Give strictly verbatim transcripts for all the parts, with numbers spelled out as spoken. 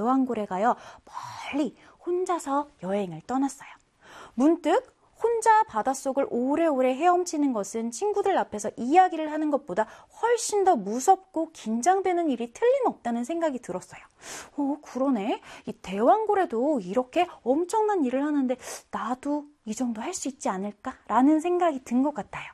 대왕고래가요, 멀리 혼자서 여행을 떠났어요. 문득 혼자 바닷속을 오래오래 헤엄치는 것은 친구들 앞에서 이야기를 하는 것보다 훨씬 더 무섭고 긴장되는 일이 틀림없다는 생각이 들었어요. 어, 그러네. 이 대왕고래도 이렇게 엄청난 일을 하는데 나도 이 정도 할 수 있지 않을까라는 생각이 든 것 같아요.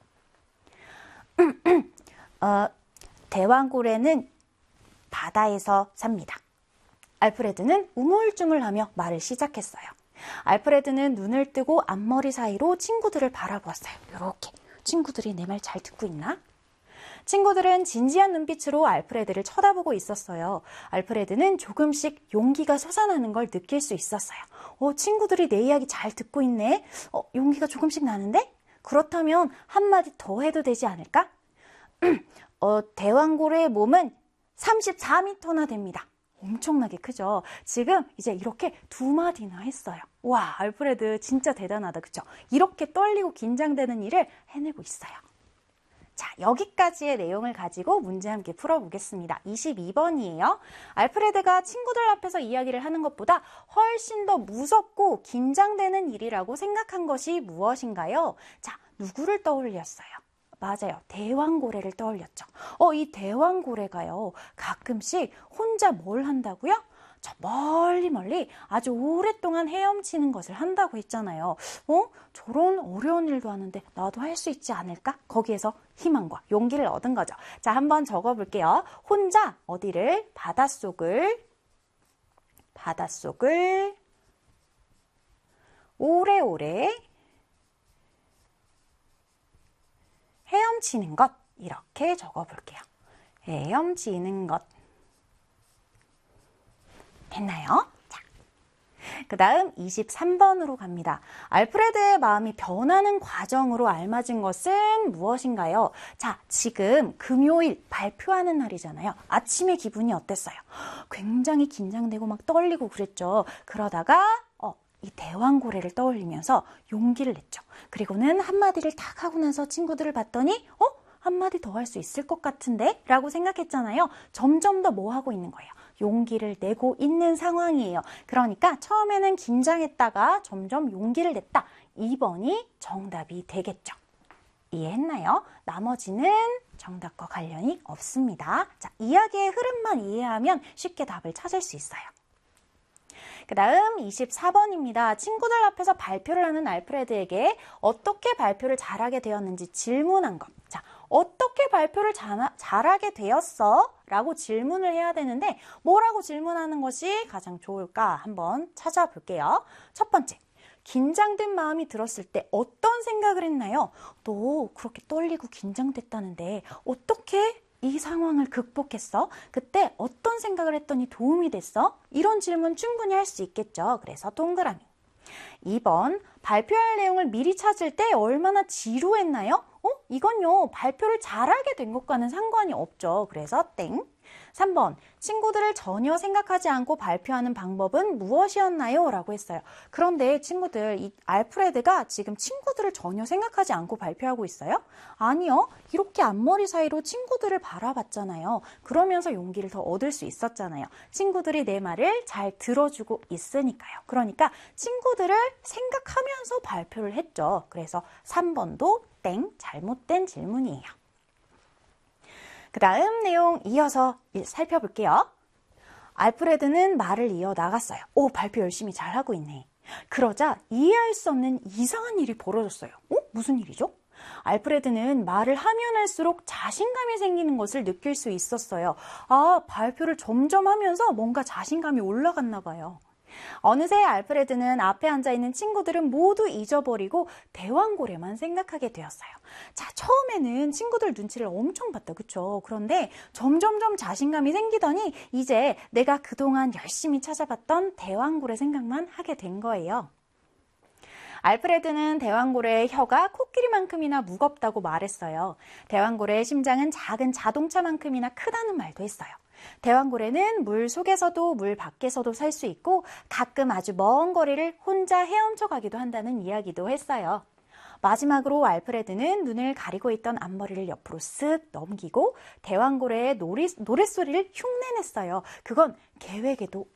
어, 대왕고래는 바다에서 삽니다. 알프레드는 우물쭈물하며 말을 시작했어요. 알프레드는 눈을 뜨고 앞머리 사이로 친구들을 바라보았어요. 이렇게 친구들이 내 말 잘 듣고 있나? 친구들은 진지한 눈빛으로 알프레드를 쳐다보고 있었어요. 알프레드는 조금씩 용기가 솟아나는 걸 느낄 수 있었어요. 어, 친구들이 내 이야기 잘 듣고 있네? 어, 용기가 조금씩 나는데? 그렇다면 한마디 더 해도 되지 않을까? 어, 대왕고래의 몸은 삼십사 미터나 됩니다. 엄청나게 크죠? 지금 이제 이렇게 두 마디나 했어요. 와, 알프레드 진짜 대단하다. 그쵸? 이렇게 떨리고 긴장되는 일을 해내고 있어요. 자, 여기까지의 내용을 가지고 문제 함께 풀어보겠습니다. 이십이 번이에요. 알프레드가 친구들 앞에서 이야기를 하는 것보다 훨씬 더 무섭고 긴장되는 일이라고 생각한 것이 무엇인가요? 자, 누구를 떠올렸어요? 맞아요. 대왕고래를 떠올렸죠. 어, 이 대왕고래가요, 가끔씩 혼자 뭘 한다고요? 저 멀리 멀리 아주 오랫동안 헤엄치는 것을 한다고 했잖아요. 어? 저런 어려운 일도 하는데 나도 할 수 있지 않을까? 거기에서 희망과 용기를 얻은 거죠. 자, 한번 적어볼게요. 혼자 어디를? 바닷속을, 바닷속을 오래오래 헤엄치는 것, 이렇게 적어볼게요. 헤엄치는 것. 됐나요? 자, 그 다음 이십삼 번으로 갑니다. 알프레드의 마음이 변하는 과정으로 알맞은 것은 무엇인가요? 자, 지금 금요일 발표하는 날이잖아요. 아침에 기분이 어땠어요? 굉장히 긴장되고 막 떨리고 그랬죠. 그러다가 어, 이 대왕고래를 떠올리면서 용기를 냈죠. 그리고는 한마디를 딱 하고 나서 친구들을 봤더니 어? 한마디 더 할 수 있을 것 같은데? 라고 생각했잖아요. 점점 더 뭐 하고 있는 거예요? 용기를 내고 있는 상황이에요. 그러니까 처음에는 긴장했다가 점점 용기를 냈다. 이 번이 정답이 되겠죠. 이해했나요? 나머지는 정답과 관련이 없습니다. 자, 이야기의 흐름만 이해하면 쉽게 답을 찾을 수 있어요. 그 다음 이십사 번입니다. 친구들 앞에서 발표를 하는 알프레드에게 어떻게 발표를 잘하게 되었는지 질문한 것. 자, 어떻게 발표를 잘, 잘하게 되었어? 라고 질문을 해야 되는데 뭐라고 질문하는 것이 가장 좋을까? 한번 찾아볼게요. 첫 번째, 긴장된 마음이 들었을 때 어떤 생각을 했나요? 너 그렇게 떨리고 긴장됐다는데 어떻게 이 상황을 극복했어? 그때 어떤 생각을 했더니 도움이 됐어? 이런 질문 충분히 할 수 있겠죠. 그래서 동그라미. 이 번, 발표할 내용을 미리 찾을 때 얼마나 지루했나요? 어? 이건요, 발표를 잘하게 된 것과는 상관이 없죠. 그래서 땡. 삼 번, 친구들을 전혀 생각하지 않고 발표하는 방법은 무엇이었나요? 라고 했어요. 그런데 친구들, 이 알프레드가 지금 친구들을 전혀 생각하지 않고 발표하고 있어요? 아니요. 이렇게 앞머리 사이로 친구들을 바라봤잖아요. 그러면서 용기를 더 얻을 수 있었잖아요. 친구들이 내 말을 잘 들어주고 있으니까요. 그러니까 친구들을 생각하면서 발표를 했죠. 그래서 삼 번도 땡, 잘못된 질문이에요. 그 다음 내용 이어서 살펴볼게요. 알프레드는 말을 이어나갔어요. 오, 발표 열심히 잘하고 있네. 그러자 이해할 수 없는 이상한 일이 벌어졌어요. 어? 무슨 일이죠? 알프레드는 말을 하면 할수록 자신감이 생기는 것을 느낄 수 있었어요. 아, 발표를 점점 하면서 뭔가 자신감이 올라갔나 봐요. 어느새 알프레드는 앞에 앉아있는 친구들은 모두 잊어버리고 대왕고래만 생각하게 되었어요. 자, 처음에는 친구들 눈치를 엄청 봤다, 그쵸? 그런데 점점점 자신감이 생기더니 이제 내가 그동안 열심히 찾아봤던 대왕고래 생각만 하게 된 거예요. 알프레드는 대왕고래의 혀가 코끼리만큼이나 무겁다고 말했어요. 대왕고래의 심장은 작은 자동차만큼이나 크다는 말도 했어요. 대왕고래는 물 속에서도 물 밖에서도 살 수 있고 가끔 아주 먼 거리를 혼자 헤엄쳐 가기도 한다는 이야기도 했어요. 마지막으로 알프레드는 눈을 가리고 있던 앞머리를 옆으로 쓱 넘기고 대왕고래의 노리, 노랫소리를 흉내냈어요. 그건 계획에도